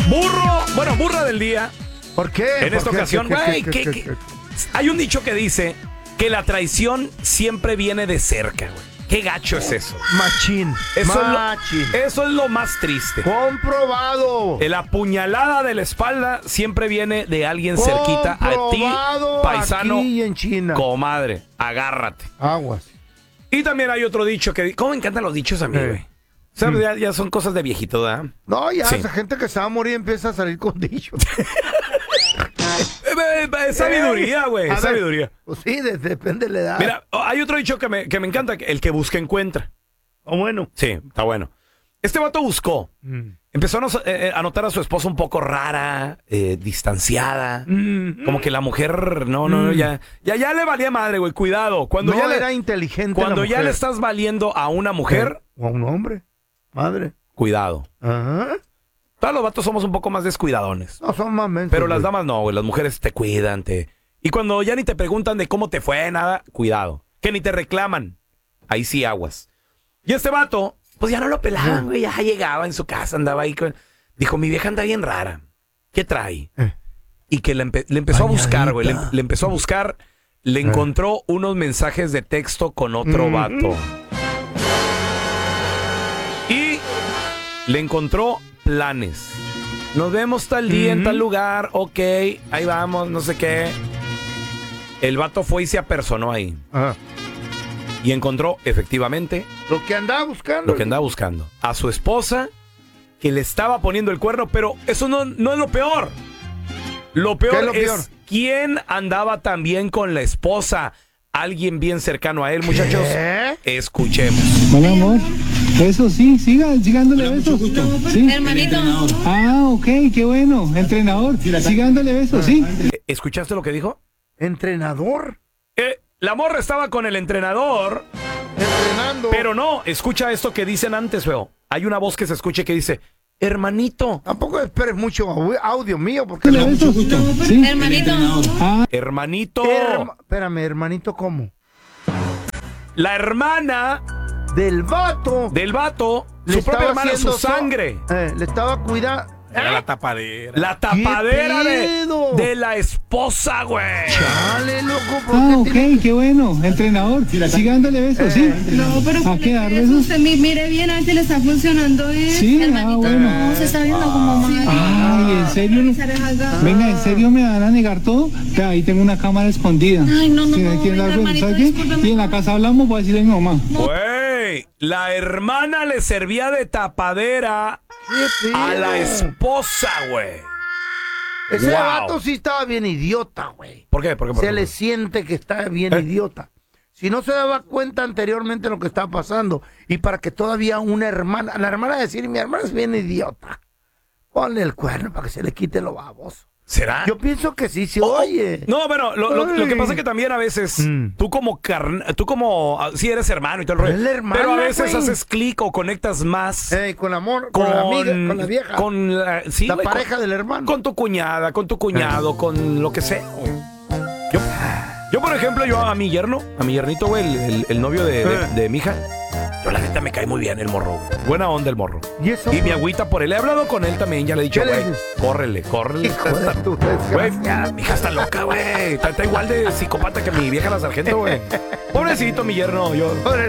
Burra del día. ¿Por qué? En esta ocasión, güey, ¿Qué? hay un dicho que dice que la traición siempre viene de cerca, güey. Qué gacho es eso. Machín. Eso es lo más triste. Comprobado. La puñalada de la espalda siempre viene de alguien cerquita a ti, paisano. Aquí en China. Comadre, agárrate. Aguas. Y también hay otro dicho que... ¿Cómo me encantan los dichos a mí, güey? ¿Sabes? Ya son cosas de viejito, ¿verdad? No, ya Sí. esa gente que se va a morir empieza a salir con dichos. Es sabiduría, güey. Es sabiduría. Pues sí, depende de la edad. Mira, hay otro dicho que me encanta. El que busca, encuentra. Oh, bueno. Sí, está bueno. Este vato buscó. Empezó a notar a su esposa un poco rara, distanciada. Como que la mujer, ya le valía madre, güey. Cuidado. Cuando ya era inteligente Cuando la ya mujer. le estás valiendo a una mujer. O a un hombre. Madre. Cuidado. Ajá. Todos los vatos somos un poco más descuidadones. No, son más mensos. Pero las damas no, güey. Las mujeres te cuidan, Y cuando ya ni te preguntan de cómo te fue, nada, cuidado. Que ni te reclaman. Ahí sí aguas. Y este vato, pues ya no lo pelaban, güey. Ya llegaba en su casa, andaba ahí. Dijo, mi vieja anda bien rara. ¿Qué trae? Y que le empezó a buscar, güey. Le empezó a buscar. Le encontró unos mensajes de texto con otro vato. Y le encontró planes. Nos vemos tal día en tal lugar. Ok, ahí vamos, no sé qué. El vato fue y se apersonó ahí. Ajá. Y encontró, efectivamente, Lo que andaba buscando. A su esposa, que le estaba poniendo el cuerno, pero eso no es lo peor. Lo peor es quién andaba también con la esposa. Alguien bien cercano a él, muchachos. Escuchemos. Hola, amor. Eso sí, sigan dándole besos. Sí. Hermanito. Ok, qué bueno. Entrenador. Sigan dándole besos, sí. ¿Escuchaste lo que dijo? ¿Entrenador? La morra estaba con el entrenador. Entrenando. Pero no, escucha esto que dicen antes, feo. Hay una voz que se escuche que dice, hermanito. Tampoco esperes mucho audio mío, porque Dale besos. Sí. Hermanito. Hermanito. Espérame, hermanito, ¿cómo? La hermana Del vato. Su propia hermana, su sangre. Le estaba cuidando. Era la tapadera. La tapadera de la esposa, güey. Chale, loco. Ok, qué bueno. Entrenador. Sigan dándole besos, sí. No, pero ¿a qué dar eso besos? usted mire bien, a ver si le está funcionando. Sí, hermanito, bueno. no, se está viendo como mal. Ay, ¿en serio? Venga, ¿en serio me van a negar todo? Ahí tengo una cámara escondida. Ay, no, Si me quieren dar besos, hermanito, ¿sabes qué? discúlpeme. Y en la casa hablamos, voy a decirle a mi mamá. Güey, la hermana le servía de tapadera a la esposa, güey. Ese vato sí estaba bien idiota, güey. ¿Por qué? Se le siente que está bien idiota. Si no se daba cuenta anteriormente de lo que estaba pasando, y para que todavía una hermana, la hermana decir, mi hermana es bien idiota, ponle el cuerno para que se le quite lo baboso. ¿Será? Yo pienso que sí, se oye. No, bueno, lo que pasa es que también a veces tú como sí eres hermano y todo el rollo, pero a veces haces clic o conectas más con amor, con la amiga, con la vieja, con la pareja del hermano, con tu cuñada, con tu cuñado, con lo que sea, güey. Yo por ejemplo, a mi yernito, güey, el novio de mi hija, yo la neta me cae muy bien el morro, güey. Buena onda el morro. Y mi agüita por él. He hablado con él también, ya le he dicho, güey, córrele. Güey, mi hija está loca, güey. Está igual de psicópata que mi vieja la sargento, güey. Pobrecito mi yerno, yo.